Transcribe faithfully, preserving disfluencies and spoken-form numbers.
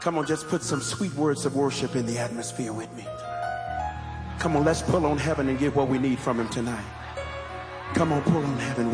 Come on, just put some sweet words of worship in the atmosphere with me. Come on, let's pull on heaven and get what we need from him tonight. Come on, pull on heaven.